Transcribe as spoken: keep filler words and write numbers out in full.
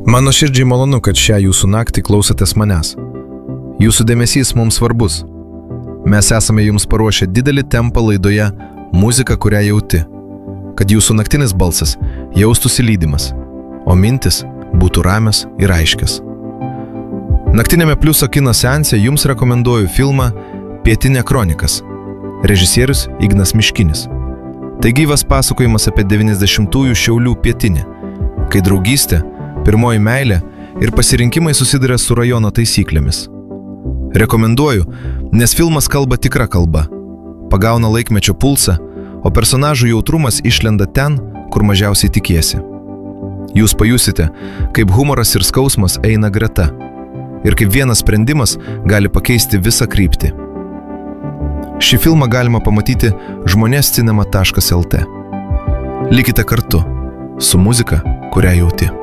Man nuoširdžiai malonu, kad šią jūsų naktį klausotės manęs. Jūsų dėmesys mums svarbus. Mes esame jums paruošę didelį tempą laidoje Muzika, kurią jauti, kad jūsų naktinis balsas jaustųsi lydimas, o mintis būtų ramios ir aiškios. Naktinėme Pliuso kino seanse jums rekomenduoju filmą Pietinė kronikas, režisierius Ignas Miškinis. Tai gyvas pasakojimas apie devyniasdešimtųjų Šiaulių pietinį, kai draugystė, pirmoji meilė ir pasirinkimai susiduria su rajono taisyklėmis. Rekomenduoju, nes filmas kalba tikra kalba, pagauna laikmečio pulsą, o personažų jautrumas išlenda ten, kur mažiausiai tikiesi. Jūs pajusite, kaip humoras ir skausmas eina greta ir kaip vienas sprendimas gali pakeisti visą kryptį. Šį filmą galima pamatyti žmonės cinema taškas el tė. Likite kartu su muzika, kurią jauti.